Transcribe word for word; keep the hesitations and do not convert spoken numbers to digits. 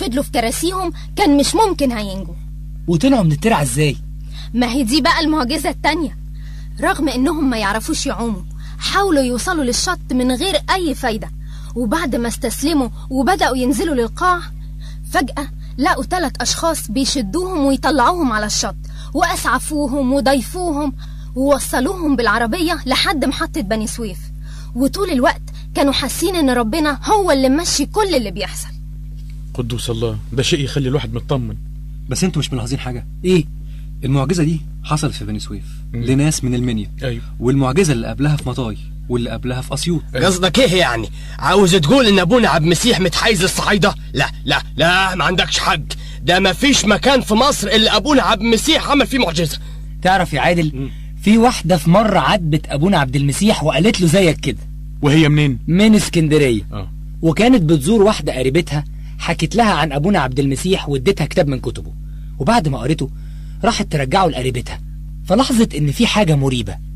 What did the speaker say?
فضلوا في كراسيهم كان مش ممكن هينجوا. وطلعوا من الترعة ازاي؟ ما هي دي بقى المعجزة التانية. رغم انهم ما يعرفوش يعوموا حاولوا يوصلوا للشط من غير اي فايدة، وبعد ما استسلموا وبدأوا ينزلوا للقاع فجأة لقوا ثلاث اشخاص بيشدوهم ويطلعوهم على الشط، واسعفوهم وضيفوهم ووصلوهم بالعربية لحد محطة بني سويف. وطول الوقت كانوا حاسين ان ربنا هو اللي ماشي كل اللي بيحصل. قدوس الله، ده شيء يخلي الواحد مطمن. بس انتوا مش ملاحظين حاجة؟ ايه؟ المعجزة دي حصلت في بني سويف لناس من المنيا. ايوه. والمعجزة اللي قبلها في مطاي واللي قبلها في اسيوط. قصدك ايه يعني؟ عاوز تقول ان ابونا عبد المسيح متحيز للصعايدة؟ لا لا لا، ما عندكش حق. ده ما فيش مكان في مصر الا ابونا عبد المسيح عمل فيه معجزة. تعرف يا عادل، م. في واحدة في مرة عاتبت ابونا عبد المسيح وقالت له زيك كده. وهي منين؟ من اسكندرية. اه. وكانت بتزور واحدة قريبتها حكت لها عن ابونا عبد المسيح واديتها كتاب من كتبه، وبعد ما قريته راحت ترجعه لقريبتها، فلاحظت ان في حاجة مريبة.